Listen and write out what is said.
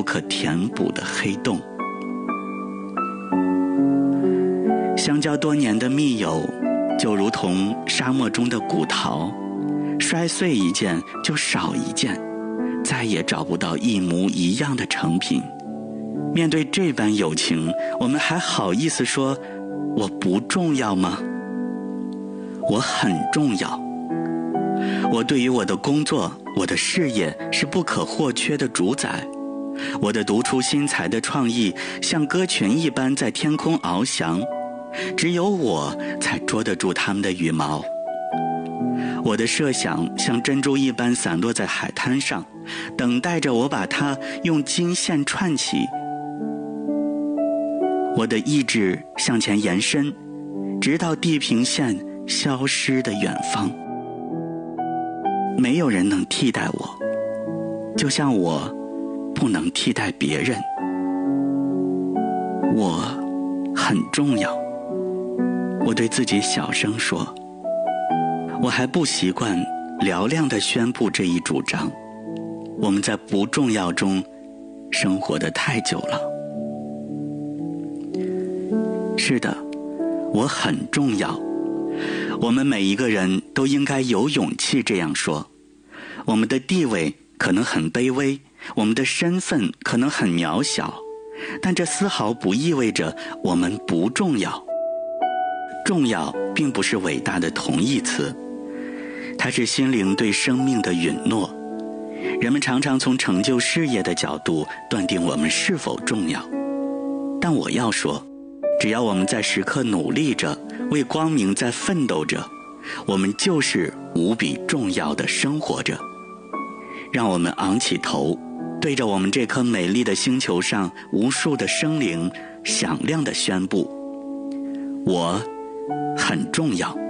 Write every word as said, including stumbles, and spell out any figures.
不可填补的黑洞。相交多年的密友，就如同沙漠中的古陶，摔碎一件就少一件，再也找不到一模一样的成品。面对这般友情，我们还好意思说我不重要吗？我很重要。我对于我的工作，我的事业是不可或缺的主宰。我的独出心裁的创意像鸽群一般在天空翱翔，只有我才捉得住它们的羽毛。我的设想像珍珠一般散落在海滩上，等待着我把它用金线串起。我的意志向前延伸，直到地平线消失的远方。没有人能替代我，就像我不能替代别人。我很重要，我对自己小声说。我还不习惯嘹亮地宣布这一主张。我们在不重要中生活得太久了。是的，我很重要。我们每一个人都应该有勇气这样说。我们的地位可能很卑微，我们的身份可能很渺小，但这丝毫不意味着我们不重要。重要并不是伟大的同义词，它是心灵对生命的允诺。人们常常从成就事业的角度断定我们是否重要，但我要说，只要我们在时刻努力着，为光明在奋斗着，我们就是无比重要的生活着。让我们昂起头，对着我们这颗美丽的星球上无数的生灵响亮地宣布：我很重要。